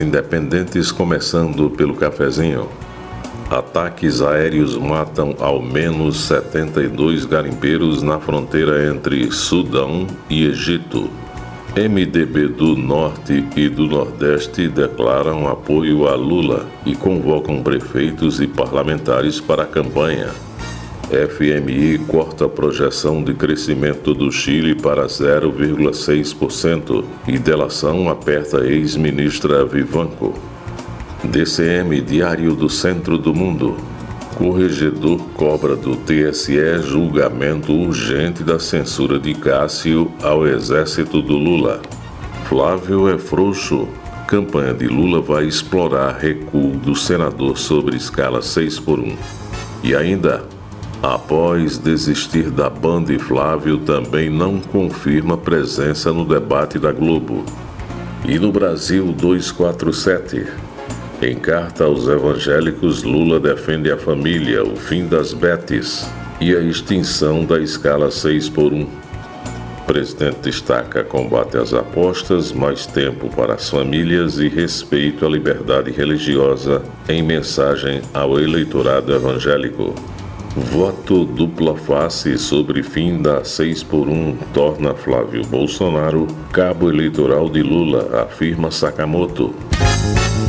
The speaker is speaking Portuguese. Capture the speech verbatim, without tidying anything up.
Independentes começando pelo cafezinho. Ataques aéreos matam ao menos setenta e dois garimpeiros na fronteira entre Sudão e Egito. M D B do Norte e do Nordeste declaram apoio a Lula e convocam prefeitos e parlamentares para a campanha. F M I corta a projeção de crescimento do Chile para zero vírgula seis por cento e delação aperta ex-ministra Vivanco. D C M Diário do Centro do Mundo. Corregedor cobra do T S E julgamento urgente da censura de Cássio ao exército do Lula. Flávio é frouxo. Campanha de Lula vai explorar recuo do senador sobre escala seis por um. E ainda, após desistir da Band, Flávio também não confirma presença no debate da Globo. E no Brasil duzentos e quarenta e sete. Em carta aos evangélicos, Lula defende a família, o fim das betes e a extinção da escala seis por um. O presidente destaca combate às apostas, mais tempo para as famílias e respeito à liberdade religiosa em mensagem ao eleitorado evangélico. Voto dupla face sobre fim da seis por um torna Flávio Bolsonaro cabo eleitoral de Lula, afirma Sakamoto.